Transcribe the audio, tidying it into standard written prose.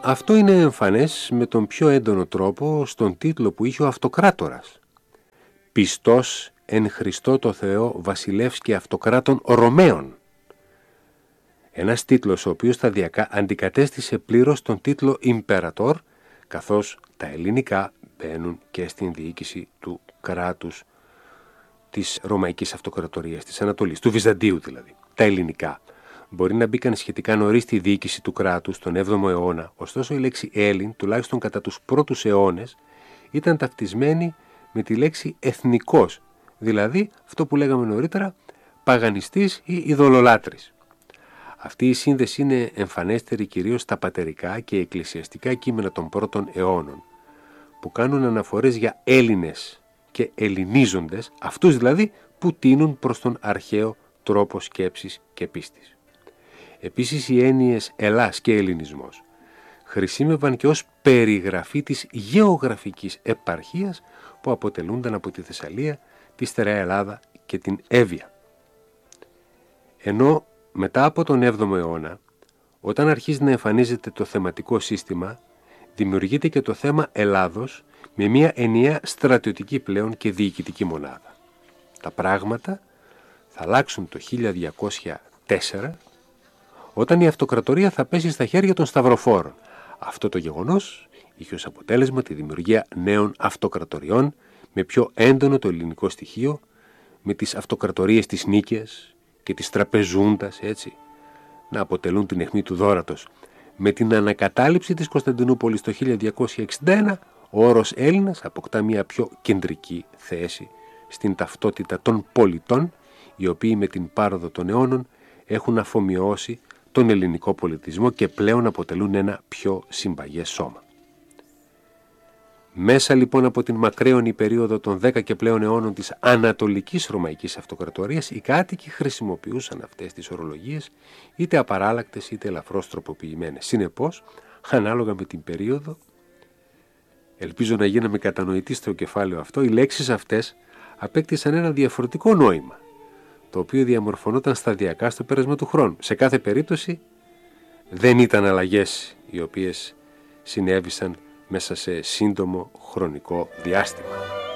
Αυτό είναι εμφανές με τον πιο έντονο τρόπο στον τίτλο που είχε ο Αυτοκράτορας. «Πιστός εν Χριστώ το Θεό βασιλεύς και αυτοκράτων Ρωμαίων». Ένας τίτλος ο οποίος σταδιακά αντικατέστησε πλήρως τον τίτλο Imperator, καθώς τα ελληνικά μπαίνουν και στην διοίκηση του κράτους της Ρωμαϊκής Αυτοκρατορίας της Ανατολής, του Βυζαντίου δηλαδή. Τα ελληνικά μπορεί να μπήκαν σχετικά νωρίς στη διοίκηση του κράτους τον 7ο αιώνα, ωστόσο η λέξη Έλλην, τουλάχιστον κατά τους πρώτους αιώνες, ήταν ταυτισμένη με τη λέξη εθνικός, δηλαδή αυτό που λέγαμε νωρίτερα, παγανιστής ή ειδωλολάτρης. Αυτή η σύνδεση είναι εμφανέστερη κυρίως στα πατερικά και εκκλησιαστικά κείμενα των πρώτων αιώνων, που κάνουν αναφορές για Έλληνες και ελληνίζοντες, αυτούς δηλαδή που τείνουν προς τον αρχαίο τρόπο σκέψης και πίστης. Επίσης οι έννοιες Ελλάς και Ελληνισμός χρησιμεύαν και ως περιγραφή της γεωγραφικής επαρχίας που αποτελούνταν από τη Θεσσαλία, τη Στερεά Ελλάδα και την Εύβοια. Ενώ μετά από τον 7ο αιώνα, όταν αρχίζει να εμφανίζεται το θεματικό σύστημα, δημιουργείται και το θέμα Ελλάδος με μια ενιαία στρατιωτική πλέον και διοικητική μονάδα. Τα πράγματα θα αλλάξουν το 1204, όταν η αυτοκρατορία θα πέσει στα χέρια των Σταυροφόρων. Αυτό το γεγονός είχε ως αποτέλεσμα τη δημιουργία νέων αυτοκρατοριών με πιο έντονο το ελληνικό στοιχείο, με τις αυτοκρατορίες της Νίκαιας και της Τραπεζούντας, έτσι, να αποτελούν την αιχμή του δώρατος. Με την ανακατάληψη της Κωνσταντινούπολης το 1261, ο όρος Έλληνας αποκτά μια πιο κεντρική θέση στην ταυτότητα των πολιτών, οι οποίοι με την πάροδο των αιώνων έχουν αφομοιώσει τον ελληνικό πολιτισμό και πλέον αποτελούν ένα πιο συμπαγές σώμα. Μέσα λοιπόν από την μακραίωνη περίοδο των 10 και πλέον αιώνων της Ανατολικής Ρωμαϊκής Αυτοκρατορίας, οι κάτοικοι χρησιμοποιούσαν αυτές τις ορολογίες είτε απαράλλακτες είτε ελαφρώς τροποποιημένες. Συνεπώς, ανάλογα με την περίοδο, ελπίζω να γίναμε κατανοητοί στο κεφάλαιο αυτό, οι λέξεις αυτές απέκτησαν ένα διαφορετικό νόημα, το οποίο διαμορφωνόταν σταδιακά στο πέρασμα του χρόνου. Σε κάθε περίπτωση δεν ήταν αλλαγές οι οποίες συνέβησαν μέσα σε σύντομο χρονικό διάστημα.